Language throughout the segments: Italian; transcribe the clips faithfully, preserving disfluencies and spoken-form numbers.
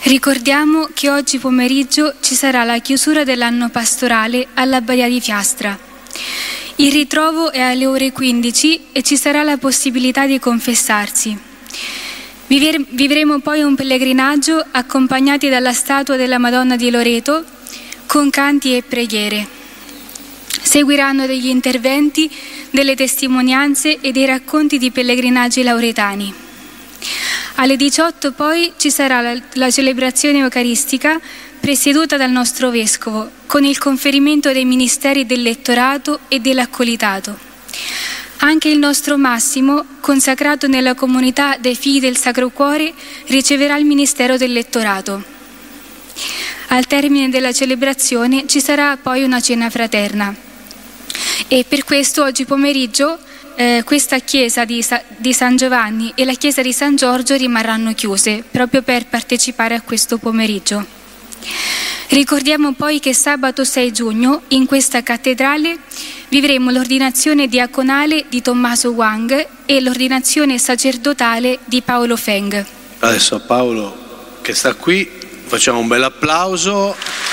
Ricordiamo che oggi pomeriggio ci sarà la chiusura dell'anno pastorale all'Abbadia di Fiastra. Il ritrovo è alle ore quindici e ci sarà la possibilità di confessarsi. Vivremo poi un pellegrinaggio accompagnati dalla statua della Madonna di Loreto con canti e preghiere. Seguiranno degli interventi, delle testimonianze e dei racconti di pellegrinaggi lauretani. Alle diciotto poi ci sarà la, la celebrazione eucaristica presieduta dal nostro Vescovo con il conferimento dei ministeri del lettorato e dell'accolitato. Anche il nostro Massimo, consacrato nella comunità dei figli del Sacro Cuore, riceverà il ministero del lettorato. Al termine della celebrazione ci sarà poi una cena fraterna e per questo oggi pomeriggio Eh, questa chiesa di, Sa- di San Giovanni e la chiesa di San Giorgio rimarranno chiuse proprio per partecipare a questo pomeriggio. Ricordiamo poi che sabato sei giugno in questa cattedrale vivremo l'ordinazione diaconale di Tommaso Wang e l'ordinazione sacerdotale di Paolo Feng. Adesso a Paolo che sta qui facciamo un bel applauso.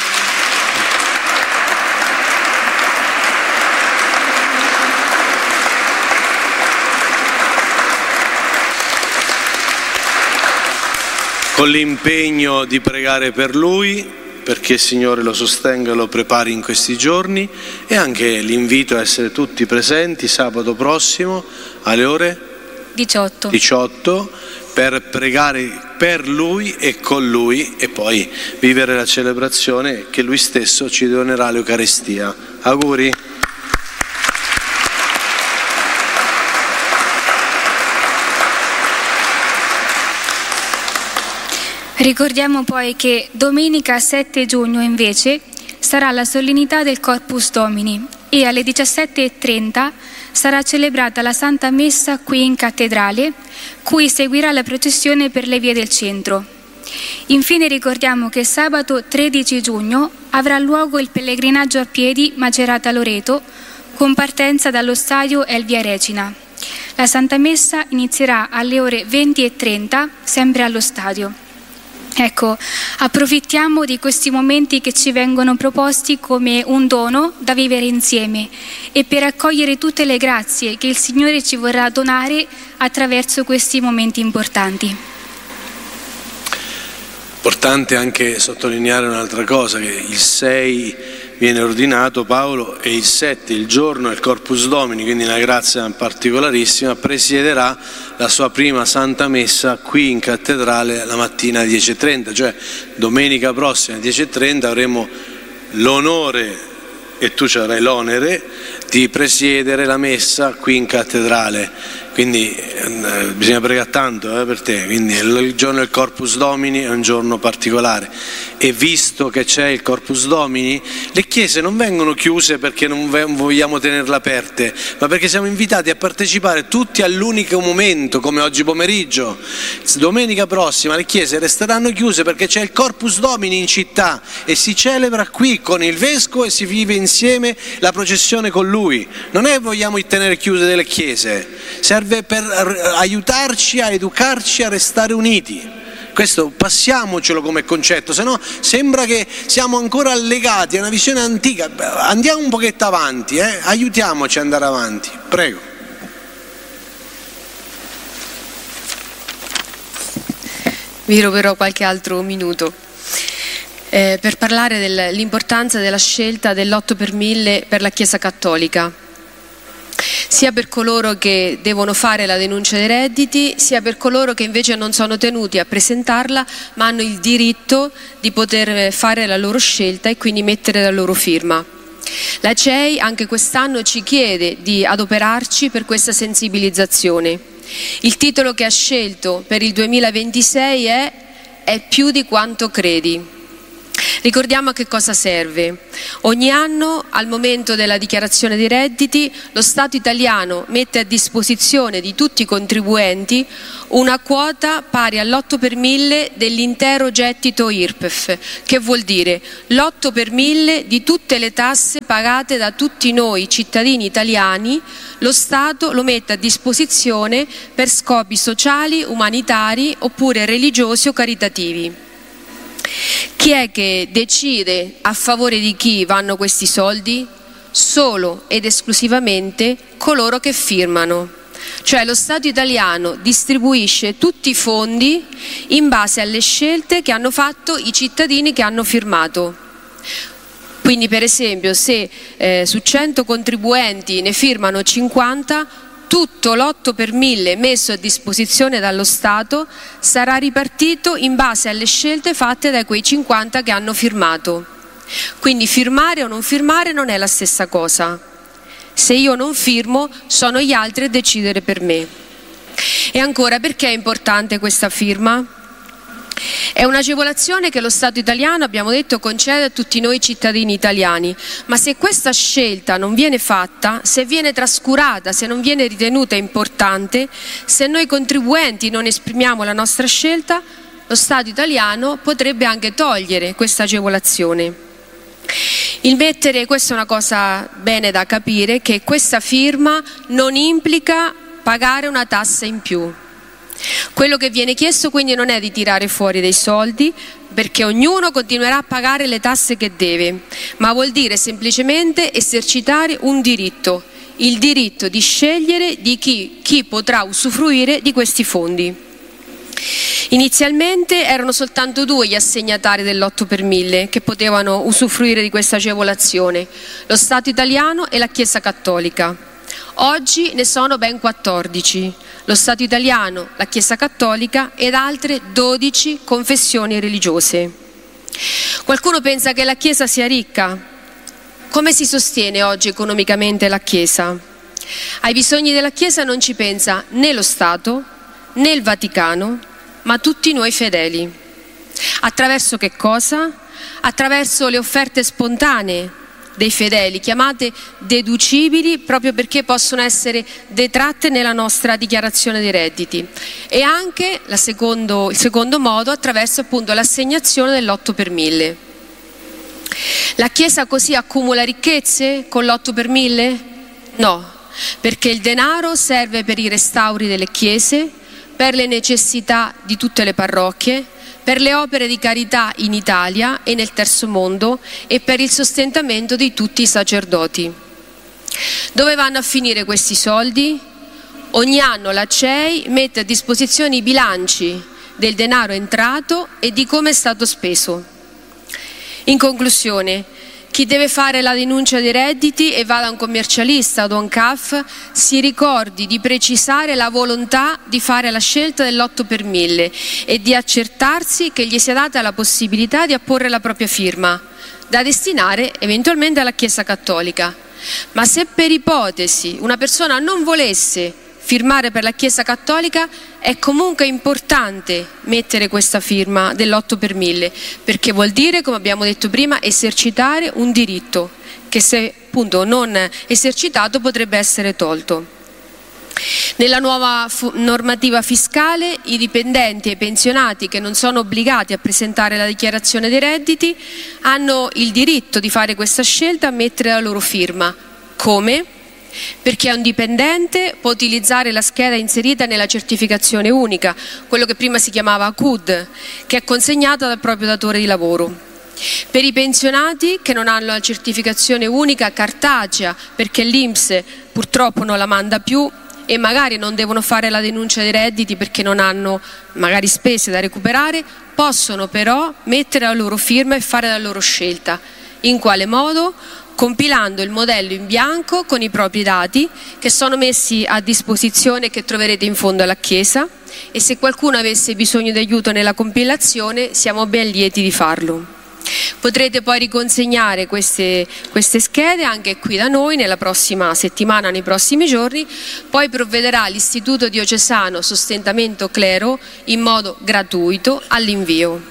Con l'impegno di pregare per lui, perché il Signore lo sostenga e lo prepari in questi giorni, e anche l'invito a essere tutti presenti sabato prossimo alle ore diciotto, diciotto per pregare per lui e con lui e poi vivere la celebrazione che lui stesso ci donerà l'Eucaristia. Auguri. Ricordiamo poi che domenica sette giugno invece sarà la solennità del Corpus Domini e alle diciassette e trenta sarà celebrata la Santa Messa qui in cattedrale, cui seguirà la processione per le vie del centro. Infine ricordiamo che sabato tredici giugno avrà luogo il pellegrinaggio a piedi Macerata-Loreto con partenza dallo stadio Elvia Regina. La Santa Messa inizierà alle ore venti e trenta sempre allo stadio. Ecco, approfittiamo di questi momenti che ci vengono proposti come un dono da vivere insieme e per accogliere tutte le grazie che il Signore ci vorrà donare attraverso questi momenti importanti. Importante anche sottolineare un'altra cosa, che il sei viene ordinato Paolo e il sette, il giorno del Corpus Domini, quindi una grazia particolarissima, presiederà la sua prima Santa Messa qui in cattedrale la mattina alle dieci e trenta, cioè domenica prossima alle dieci e trenta avremo l'onore, e tu ci avrai l'onere, di presiedere la Messa qui in cattedrale. Quindi eh, bisogna pregare tanto eh, per te, quindi il giorno del Corpus Domini è un giorno particolare e visto che c'è il Corpus Domini, le chiese non vengono chiuse perché non vogliamo tenerle aperte, ma perché siamo invitati a partecipare tutti all'unico momento, come oggi pomeriggio. Domenica prossima le chiese resteranno chiuse perché c'è il Corpus Domini in città e si celebra qui con il Vescovo e si vive insieme la processione con lui. Non è che vogliamo tenere chiuse delle chiese, serve per aiutarci a educarci a restare uniti. Questo passiamocelo come concetto, se no sembra che siamo ancora legati a una visione antica. Andiamo un pochetto avanti, eh? Aiutiamoci ad andare avanti. Prego. Vi ruberò qualche altro minuto eh, per parlare dell'importanza della scelta dell'otto per mille per la Chiesa Cattolica, sia per coloro che devono fare la denuncia dei redditi, sia per coloro che invece non sono tenuti a presentarla, ma hanno il diritto di poter fare la loro scelta e quindi mettere la loro firma. La C E I anche quest'anno ci chiede di adoperarci per questa sensibilizzazione. Il titolo che ha scelto per il duemilaventisei è «È più di quanto credi». Ricordiamo a che cosa serve. Ogni anno, al momento della dichiarazione dei redditi, lo Stato italiano mette a disposizione di tutti i contribuenti una quota pari all'otto per mille dell'intero gettito I R P E F, che vuol dire l'otto per mille di tutte le tasse pagate da tutti noi cittadini italiani. Lo Stato lo mette a disposizione per scopi sociali, umanitari oppure religiosi o caritativi. Chi è che decide a favore di chi vanno questi soldi? Solo ed esclusivamente coloro che firmano. Cioè lo Stato italiano distribuisce tutti i fondi in base alle scelte che hanno fatto i cittadini che hanno firmato. Quindi per esempio se eh, su cento contribuenti ne firmano cinquanta, tutto l'otto per mille messo a disposizione dallo Stato sarà ripartito in base alle scelte fatte da quei cinquanta che hanno firmato. Quindi firmare o non firmare non è la stessa cosa. Se io non firmo, sono gli altri a decidere per me. E ancora, perché è importante questa firma? È un'agevolazione che lo Stato italiano, abbiamo detto, concede a tutti noi cittadini italiani, ma se questa scelta non viene fatta, se viene trascurata, se non viene ritenuta importante, se noi contribuenti non esprimiamo la nostra scelta, lo Stato italiano potrebbe anche togliere questa agevolazione. Il mettere, questa è una cosa bene da capire, che questa firma non implica pagare una tassa in più. Quello che viene chiesto quindi non è di tirare fuori dei soldi, perché ognuno continuerà a pagare le tasse che deve, ma vuol dire semplicemente esercitare un diritto, il diritto di scegliere di chi, chi potrà usufruire di questi fondi. Inizialmente erano soltanto due gli assegnatari dell'otto per mille che potevano usufruire di questa agevolazione, lo Stato italiano e la Chiesa Cattolica. Oggi ne sono ben quattordici, lo Stato italiano, la Chiesa Cattolica ed altre dodici confessioni religiose. Qualcuno pensa che la Chiesa sia ricca. Come si sostiene oggi economicamente la Chiesa? Ai bisogni della Chiesa non ci pensa né lo Stato né il Vaticano, ma tutti noi fedeli. Attraverso che cosa? Attraverso le offerte spontanee dei fedeli, chiamate deducibili proprio perché possono essere detratte nella nostra dichiarazione dei redditi, e anche la secondo, il secondo modo attraverso appunto l'assegnazione dell'otto per mille. La Chiesa così accumula ricchezze con l'otto per mille? No, perché il denaro serve per i restauri delle chiese, per le necessità di tutte le parrocchie, per le opere di carità in Italia e nel terzo mondo e per il sostentamento di tutti i sacerdoti. Dove vanno a finire questi soldi? Ogni anno la C E I mette a disposizione i bilanci del denaro entrato e di come è stato speso. In conclusione, chi deve fare la denuncia dei redditi e va da un commercialista o da un C A F si ricordi di precisare la volontà di fare la scelta dell'otto per mille e di accertarsi che gli sia data la possibilità di apporre la propria firma, da destinare eventualmente alla Chiesa Cattolica. Ma se per ipotesi una persona non volesse firmare per la Chiesa Cattolica, è comunque importante mettere questa firma dell'otto per mille, perché vuol dire, come abbiamo detto prima, esercitare un diritto che, se appunto non esercitato, potrebbe essere tolto. Nella nuova fu- normativa fiscale i dipendenti e i pensionati che non sono obbligati a presentare la dichiarazione dei redditi hanno il diritto di fare questa scelta e mettere la loro firma. Come? Perché un dipendente può utilizzare la scheda inserita nella certificazione unica, quello che prima si chiamava C U D, che è consegnata dal proprio datore di lavoro. Per i pensionati che non hanno la certificazione unica cartacea, perché l'I N P S purtroppo non la manda più e magari non devono fare la denuncia dei redditi perché non hanno magari spese da recuperare, possono però mettere la loro firma e fare la loro scelta. In quale modo? Compilando il modello in bianco con i propri dati che sono messi a disposizione e che troverete in fondo alla chiesa, e se qualcuno avesse bisogno di aiuto nella compilazione siamo ben lieti di farlo. Potrete poi riconsegnare queste, queste schede anche qui da noi nella prossima settimana, nei prossimi giorni, poi provvederà l'Istituto Diocesano Sostentamento Clero in modo gratuito all'invio.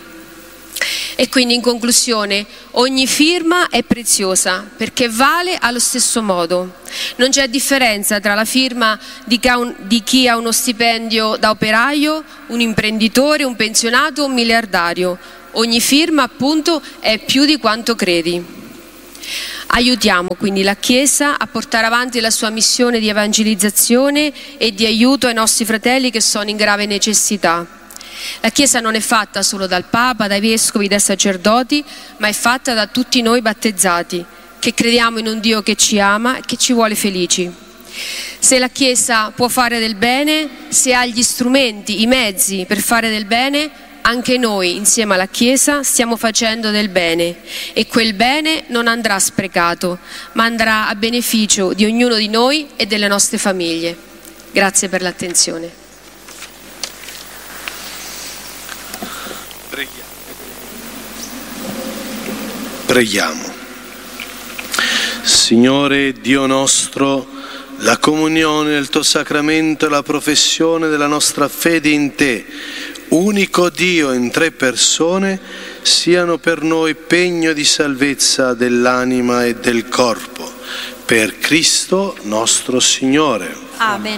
E quindi in conclusione, ogni firma è preziosa perché vale allo stesso modo. Non c'è differenza tra la firma di chi ha uno stipendio da operaio, un imprenditore, un pensionato o un miliardario. Ogni firma appunto è più di quanto credi. Aiutiamo quindi la Chiesa a portare avanti la sua missione di evangelizzazione e di aiuto ai nostri fratelli che sono in grave necessità. La Chiesa non è fatta solo dal Papa, dai Vescovi, dai sacerdoti, ma è fatta da tutti noi battezzati, che crediamo in un Dio che ci ama e che ci vuole felici. Se la Chiesa può fare del bene, se ha gli strumenti, i mezzi per fare del bene, anche noi insieme alla Chiesa stiamo facendo del bene, e quel bene non andrà sprecato, ma andrà a beneficio di ognuno di noi e delle nostre famiglie. Grazie per l'attenzione. Preghiamo. Preghiamo. Signore Dio nostro, la comunione del tuo sacramento e la professione della nostra fede in te, unico Dio in tre persone, siano per noi pegno di salvezza dell'anima e del corpo. Per Cristo nostro Signore. Amen.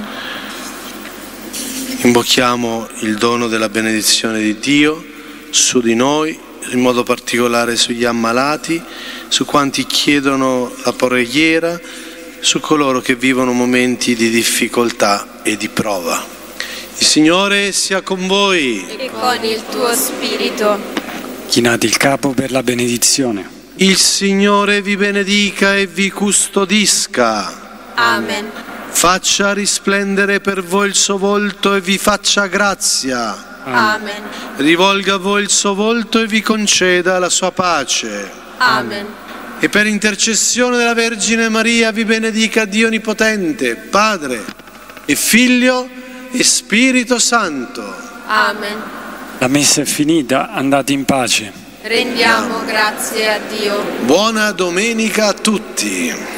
Invochiamo il dono della benedizione di Dio su di noi, in modo particolare sugli ammalati, su quanti chiedono la preghiera, su coloro che vivono momenti di difficoltà e di prova. Il Signore sia con voi. E con il tuo spirito. Chinate il capo per la benedizione. Il Signore vi benedica e vi custodisca. Amen. Faccia risplendere per voi il suo volto e vi faccia grazia. Amen. Rivolga a voi il suo volto e vi conceda la sua pace. Amen. E per intercessione della Vergine Maria vi benedica Dio Onnipotente, Padre e Figlio e Spirito Santo. Amen. La messa è finita, andate in pace. Rendiamo grazie a Dio. Buona domenica a tutti.